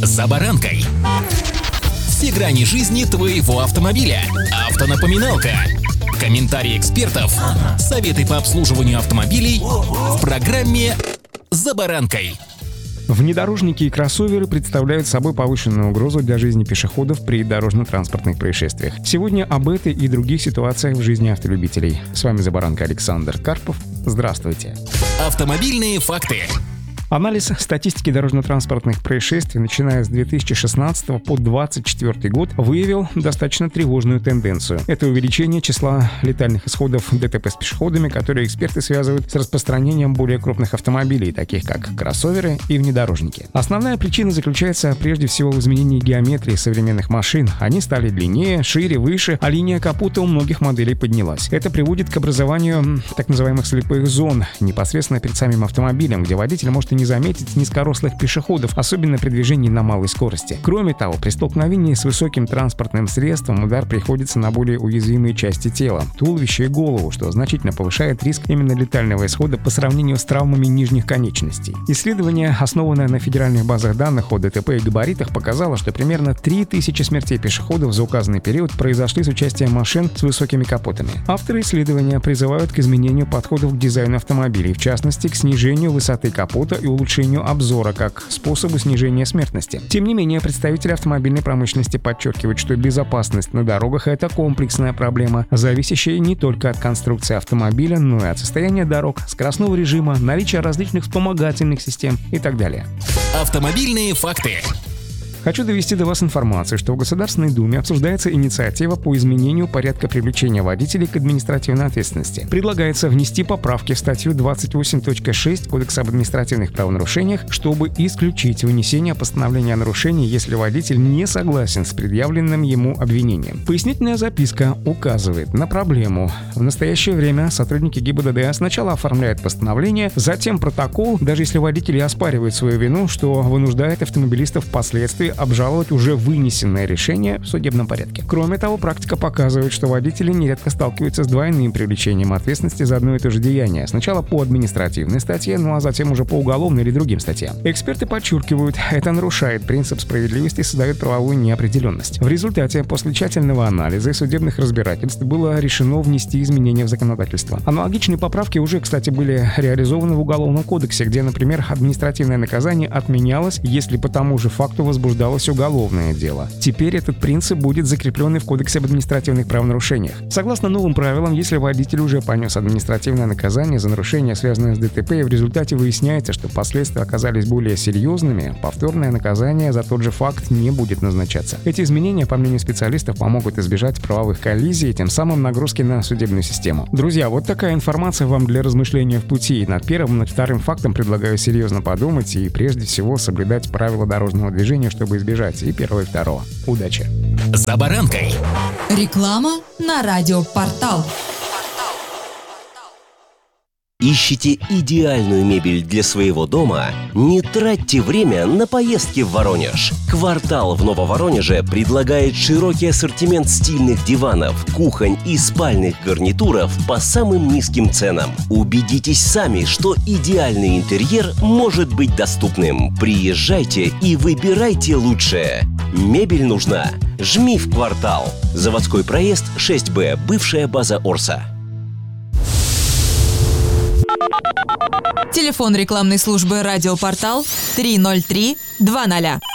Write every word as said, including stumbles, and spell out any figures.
«За баранкой». Все грани жизни твоего автомобиля. Автонапоминалка. Комментарии экспертов. Советы по обслуживанию автомобилей в программе «За баранкой». Внедорожники и кроссоверы представляют собой повышенную угрозу для жизни пешеходов при дорожно-транспортных происшествиях. Сегодня об этой и других ситуациях в жизни автолюбителей. С вами «За баранкой» Александр Карпов. Здравствуйте. Автомобильные факты. Анализ статистики дорожно-транспортных происшествий, начиная с две тысячи шестнадцатого по двадцать четвёртый год, выявил достаточно тревожную тенденцию. Это увеличение числа летальных исходов ДТП с пешеходами, которые эксперты связывают с распространением более крупных автомобилей, таких как кроссоверы и внедорожники. Основная причина заключается прежде всего в изменении геометрии современных машин. Они стали длиннее, шире, выше, а линия капота у многих моделей поднялась. Это приводит к образованию так называемых слепых зон, непосредственно перед самим автомобилем, где водитель может и не заметить низкорослых пешеходов, особенно при движении на малой скорости. Кроме того, при столкновении с высоким транспортным средством удар приходится на более уязвимые части тела – туловище и голову, что значительно повышает риск именно летального исхода по сравнению с травмами нижних конечностей. Исследование, основанное на федеральных базах данных о ДТП и габаритах, показало, что примерно три тысячи смертей пешеходов за указанный период произошли с участием машин с высокими капотами. Авторы исследования призывают к изменению подходов к дизайну автомобилей, в частности, к снижению высоты капота и улучшению обзора как способу снижения смертности. Тем не менее, представители автомобильной промышленности подчеркивают, что безопасность на дорогах – это комплексная проблема, зависящая не только от конструкции автомобиля, но и от состояния дорог, скоростного режима, наличия различных вспомогательных систем и так далее. Автомобильные факты. Хочу довести до вас информацию, что в Государственной Думе обсуждается инициатива по изменению порядка привлечения водителей к административной ответственности. Предлагается внести поправки в статью двадцать восемь точка шесть Кодекса об административных правонарушениях, чтобы исключить вынесение постановления о нарушении, если водитель не согласен с предъявленным ему обвинением. Пояснительная записка указывает на проблему. В настоящее время сотрудники ГИБДД сначала оформляют постановление, затем протокол, даже если водители оспаривают свою вину, что вынуждает автомобилистов впоследствии обжаловать уже вынесенное решение в судебном порядке. Кроме того, практика показывает, что водители нередко сталкиваются с двойным привлечением ответственности за одно и то же деяние. Сначала по административной статье, ну а затем уже по уголовной или другим статьям. Эксперты подчеркивают, это нарушает принцип справедливости и создает правовую неопределенность. В результате, после тщательного анализа и судебных разбирательств, было решено внести изменения в законодательство. Аналогичные поправки уже, кстати, были реализованы в Уголовном кодексе, где, например, административное наказание отменялось, если по тому же факту возбуждалось уголовное дело. Теперь этот принцип будет закреплен и в Кодексе об административных правонарушениях. Согласно новым правилам, если водитель уже понес административное наказание за нарушение, связанное с ДТП, и в результате выясняется, что последствия оказались более серьезными, повторное наказание за тот же факт не будет назначаться. Эти изменения, по мнению специалистов, помогут избежать правовых коллизий и тем самым нагрузки на судебную систему. Друзья, вот такая информация вам для размышления в пути. И над первым, над вторым фактом предлагаю серьезно подумать и прежде всего соблюдать правила дорожного движения, чтобы избежать и первого, и второго. Удачи! «За баранкой». Реклама на радиопортал. Ищете идеальную мебель для своего дома? Не тратьте время на поездки в Воронеж. «Квартал» в Нововоронеже предлагает широкий ассортимент стильных диванов, кухонь и спальных гарнитуров по самым низким ценам. Убедитесь сами, что идеальный интерьер может быть доступным. Приезжайте и выбирайте лучшее. Мебель нужна? Жми в «Квартал». Заводской проезд шесть Б, бывшая база Орса. Телефон рекламной службы «Радиопортал» три ноль три два ноль.